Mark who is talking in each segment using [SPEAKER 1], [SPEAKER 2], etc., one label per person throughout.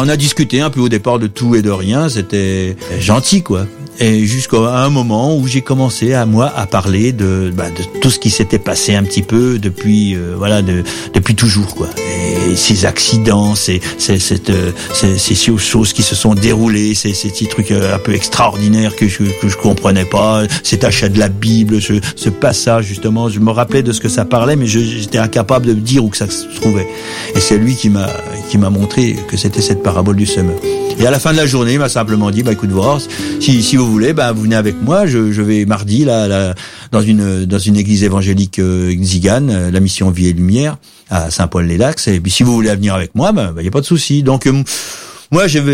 [SPEAKER 1] on a discuté un peu au départ de tout et de rien, c'était gentil quoi. Et jusqu'à un moment où j'ai commencé à parler de tout ce qui s'était passé un petit peu depuis depuis toujours quoi. Et ces accidents, ces choses qui se sont déroulées, ces petits trucs un peu extraordinaires que je comprenais pas, cet achat de la Bible, ce passage justement, je me rappelais de ce que ça parlait mais j'étais incapable de dire où que ça se trouvait. Et c'est lui qui m'a montré que c'était cette parabole du semeur. Et à la fin de la journée, il m'a simplement dit écoute voir, si vous voulez, vous venez avec moi, je vais mardi là dans une église évangélique Xigane, la mission Vie et Lumière à Saint-Paul-les-Lacs, et puis si vous voulez venir avec moi, y a pas de souci. Donc moi je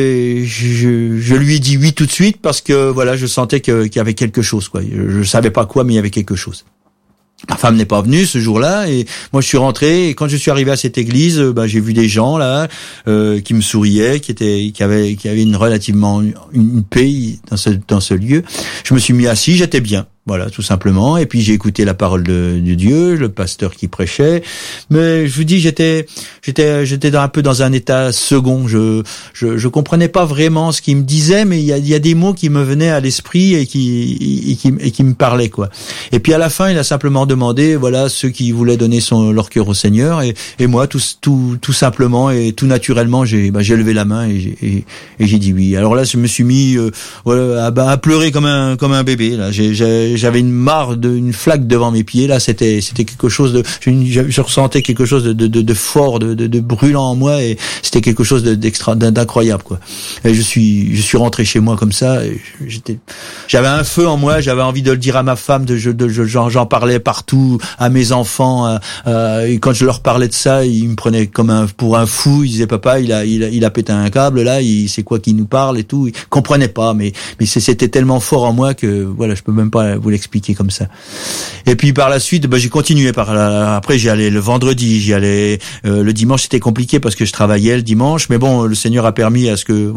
[SPEAKER 1] lui ai dit oui tout de suite parce que je sentais qu'il y avait quelque chose quoi. Je savais pas quoi mais il y avait quelque chose. Ma femme n'est pas venue ce jour-là et moi je suis rentré et quand je suis arrivé à cette église, j'ai vu des gens là qui me souriaient, qui avaient une paix dans ce lieu. Je me suis mis assis, j'étais bien. Voilà, tout simplement. Et puis j'ai écouté la parole de Dieu, le pasteur qui prêchait. Mais je vous dis, j'étais un peu dans un état second. Je comprenais pas vraiment ce qu'il me disait, mais il y a des mots qui me venaient à l'esprit et qui me parlaient quoi. Et puis à la fin, il a simplement demandé, ceux qui voulaient donner leur cœur au Seigneur. Et moi, tout simplement et tout naturellement, j'ai levé la main et j'ai dit oui. Alors là, je me suis mis à pleurer comme un bébé. Là, j'avais une flaque devant mes pieds. Là, c'était quelque chose je ressentais quelque chose de fort, de brûlant en moi, et c'était quelque chose d'incroyable quoi. Et je suis rentré chez moi comme ça. Et j'avais un feu en moi. J'avais envie de le dire à ma femme. J'en parlais partout à mes enfants. Et quand je leur parlais de ça, ils me prenaient pour un fou. Ils disaient papa, il a pété un câble là. C'est quoi qui nous parle et tout. Ils comprenaient pas, mais c'était tellement fort en moi que je peux même pas vous l'expliquer comme ça. Et puis par la suite, j'ai continué après j'y allais le vendredi, j'y allais le dimanche, c'était compliqué parce que je travaillais le dimanche, mais bon, le Seigneur a permis à ce que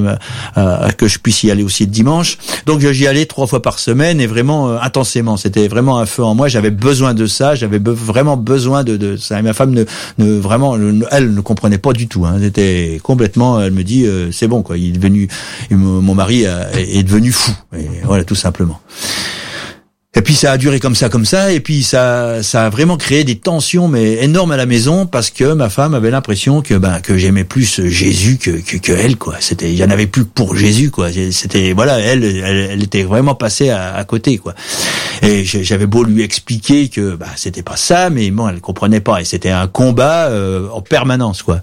[SPEAKER 1] que je puisse y aller aussi le dimanche. Donc j'y allais 3 fois par semaine et vraiment intensément, c'était vraiment un feu en moi, j'avais besoin de ça, j'avais vraiment besoin de ça. Et ma femme elle ne comprenait pas du tout hein. C'était complètement, elle me dit c'est bon quoi, mon mari est devenu fou. Et voilà, tout simplement. Et puis ça a duré comme ça, et puis ça a vraiment créé des tensions mais énormes à la maison parce que ma femme avait l'impression que j'aimais plus Jésus que elle quoi. Il y en avait plus pour Jésus quoi. C'était elle était vraiment passée à côté quoi. Et j'avais beau lui expliquer que c'était pas ça, mais bon, elle comprenait pas et c'était un combat en permanence quoi.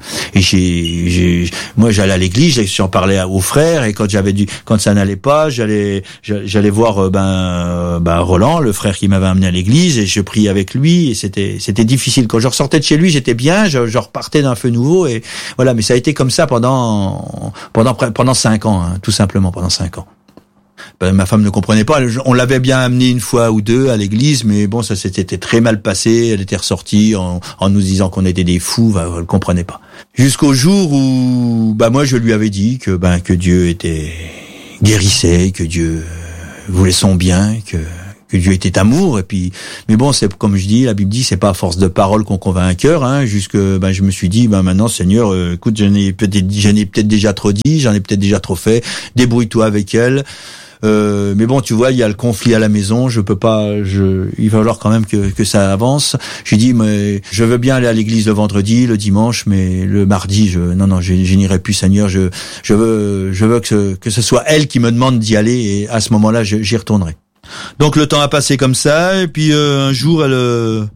[SPEAKER 1] Et moi j'allais à l'église, j'en parlais aux frères et quand ça n'allait pas, j'allais voir Roland, le frère qui m'avait amené à l'église, et je priais avec lui et c'était difficile. Quand je ressortais de chez lui, j'étais bien, je repartais d'un feu nouveau et voilà, mais ça a été comme ça pendant 5 ans hein, tout simplement pendant 5 ans. Ma femme ne comprenait pas. On l'avait bien amené une fois ou deux à l'église, mais bon, ça s'était très mal passé. Elle était ressortie en nous disant qu'on était des fous. Elle comprenait pas. Jusqu'au jour où, moi, je lui avais dit que Dieu guérissait, que Dieu voulait son bien, que Dieu était amour. Et puis, mais bon, c'est comme je dis, la Bible dit, c'est pas à force de paroles qu'on convainc un cœur. Hein, je me suis dit, maintenant, Seigneur, écoute, j'en ai peut-être déjà trop dit, j'en ai peut-être déjà trop fait. Débrouille-toi avec elle. Mais bon, tu vois, il y a le conflit à la maison, je peux pas, il va falloir quand même que ça avance. J'ai dit, mais je veux bien aller à l'église le vendredi, le dimanche, mais le mardi, je n'irai plus, Seigneur, je veux que ce soit elle qui me demande d'y aller, et à ce moment-là, j'y retournerai. Donc le temps a passé comme ça, et puis un jour, elle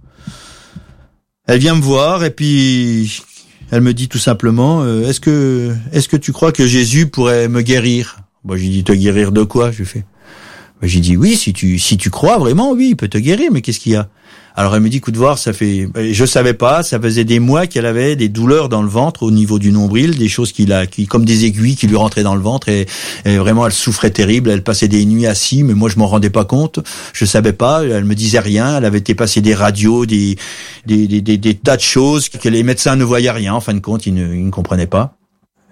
[SPEAKER 1] vient me voir, et puis elle me dit tout simplement, est-ce que tu crois que Jésus pourrait me guérir? Moi, j'ai dit, te guérir de quoi? J'ai dit, oui, si tu crois vraiment, oui, il peut te guérir, mais qu'est-ce qu'il y a? Alors elle me dit, écoute voir, je savais pas, ça faisait des mois qu'elle avait des douleurs dans le ventre au niveau du nombril, des choses qui comme des aiguilles qui lui rentraient dans le ventre, et vraiment elle souffrait terrible, elle passait des nuits assise, mais moi je m'en rendais pas compte, je savais pas, elle me disait rien, elle avait été passer des radios, des tas de choses que les médecins ne voyaient rien, en fin de compte, ils ne comprenaient pas.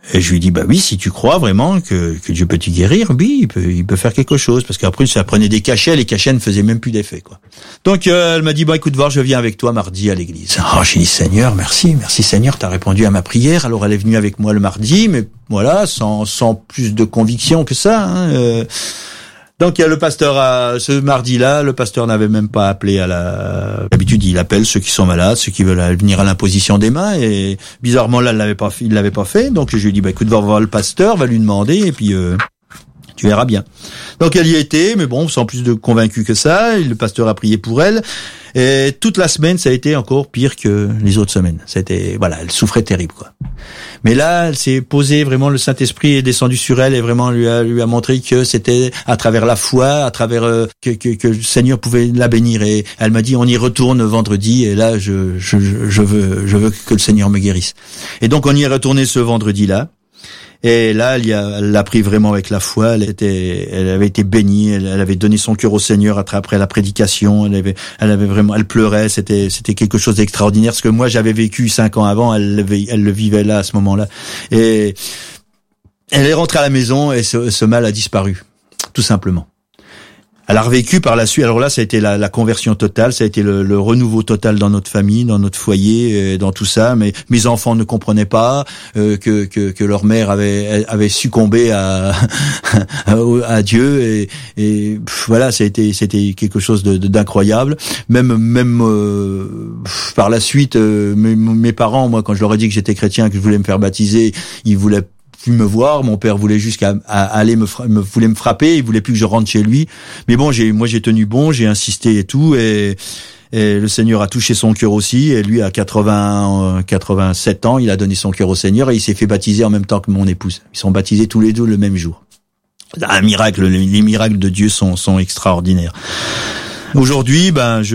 [SPEAKER 1] Et je lui dis, bah oui, si tu crois vraiment que Dieu peut te guérir, oui, il peut faire quelque chose. Parce qu'après, ça prenait des cachets, les cachets ne faisaient même plus d'effet, quoi. Donc, elle m'a dit, bah écoute, voir, je viens avec toi mardi à l'église. Oh, j'ai dit, Seigneur, merci Seigneur, t'as répondu à ma prière. Alors, elle est venue avec moi le mardi, mais voilà, sans plus de conviction que ça, hein. Donc, il y a le pasteur ce mardi-là, le pasteur n'avait même pas appelé d'habitude, il appelle ceux qui sont malades, ceux qui veulent venir à l'imposition des mains, et bizarrement, là, il l'avait pas fait. Donc, je lui ai dit, bah, écoute, va voir le pasteur, va lui demander, et puis, tu verras bien. Donc, elle y était, mais bon, sans plus de convaincu que ça, le pasteur a prié pour elle, et toute la semaine, ça a été encore pire que les autres semaines. C'était, voilà, elle souffrait terrible, quoi. Mais là, elle s'est posée, vraiment, le Saint-Esprit est descendu sur elle et vraiment lui a montré que c'était à travers la foi, à travers que le Seigneur pouvait la bénir. Et elle m'a dit, on y retourne vendredi. Et là, je veux que le Seigneur me guérisse. Et donc, on y est retourné ce vendredi-là. Et là, elle l'a pris vraiment avec la foi. Elle avait été bénie. Elle avait donné son cœur au Seigneur après la prédication. Elle avait vraiment, elle pleurait. C'était quelque chose d'extraordinaire. Ce que moi j'avais vécu 5 ans avant, elle le vivait là à ce moment-là. Et elle est rentrée à la maison et ce mal a disparu, tout simplement. Elle a revécu par la suite. Alors là, ça a été la conversion totale, ça a été le renouveau total dans notre famille, dans notre foyer, dans tout ça. Mais mes enfants ne comprenaient pas que leur mère avait succombé à Dieu et voilà, c'était quelque chose d'incroyable. Même par la suite, mes parents, moi, quand je leur ai dit que j'étais chrétien, que je voulais me faire baptiser, ils voulaient plus me voir. Mon père voulait jusqu'à aller voulait me frapper, il voulait plus que je rentre chez lui. Mais bon, j'ai tenu bon, j'ai insisté et tout, et le Seigneur a touché son cœur aussi. Et lui, à 87 ans, il a donné son cœur au Seigneur et il s'est fait baptiser en même temps que mon épouse. Ils sont baptisés tous les deux le même jour. Un miracle. Les miracles de Dieu sont extraordinaires. Aujourd'hui,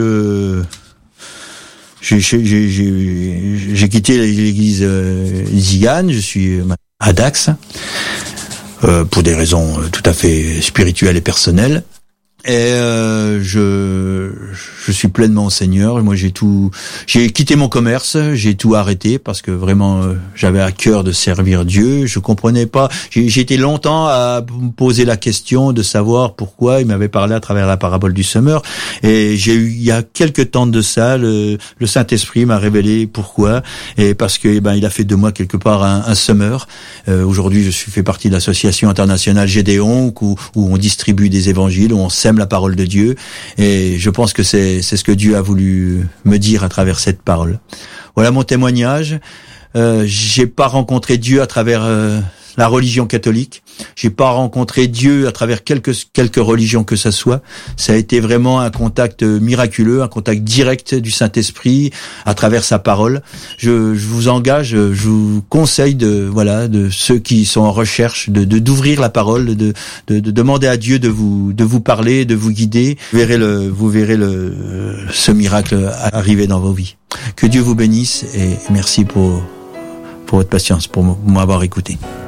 [SPEAKER 1] j'ai quitté l'église Zigane, je suis à Dax, pour des raisons tout à fait spirituelles et personnelles. Et je suis pleinement au Seigneur. Moi, j'ai quitté mon commerce, j'ai tout arrêté parce que vraiment j'avais à cœur de servir Dieu. Je comprenais pas. J'ai été longtemps à me poser la question de savoir pourquoi il m'avait parlé à travers la parabole du semeur. Et il y a quelques temps de ça, le Saint-Esprit m'a révélé pourquoi. Et parce que il a fait de moi quelque part un semeur. Aujourd'hui, je fais partie de l'association internationale Gédéon où on distribue des évangiles, où on sème la parole de Dieu, et je pense que c'est ce que Dieu a voulu me dire à travers cette parole. Voilà mon témoignage. J'ai pas rencontré Dieu à travers la religion catholique. J'ai pas rencontré Dieu à travers quelque religion que ça soit. Ça a été vraiment un contact miraculeux, un contact direct du Saint-Esprit à travers sa parole. Je vous engage, je vous conseille de ceux qui sont en recherche d'ouvrir la parole, de demander à Dieu de vous parler, de vous guider. Vous verrez ce miracle arriver dans vos vies. Que Dieu vous bénisse et merci pour votre patience, pour m'avoir écouté.